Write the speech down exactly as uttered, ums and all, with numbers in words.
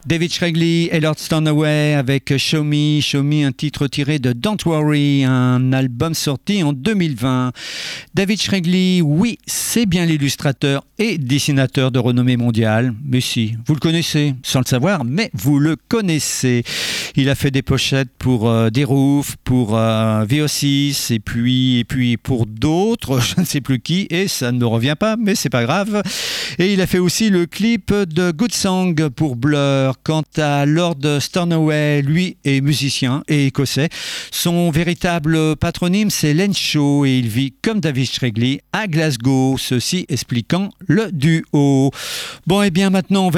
David Shregley et Lord Stornoway avec Show Me, Show Me, un titre tiré de Don't Worry, un album sorti en deux mille vingt. David Shregley, oui, c'est bien l'illustrateur et dessinateur de renommée mondiale. Mais si, vous le connaissez, sans le savoir, mais vous le connaissez. Il a fait des pochettes pour euh, des Roof, pour euh, V O six et puis, et puis pour d'autres, je ne sais plus qui, et ça ne me revient pas, mais c'est pas grave. Et il a fait aussi le clip de Good Song pour Blur. Quant à Lord Stornoway, lui est musicien et écossais. Son véritable patronyme, c'est Len Shaw et il vit comme David Shregley à Glasgow, ceci expliquant le duo. Bon, et bien maintenant, on va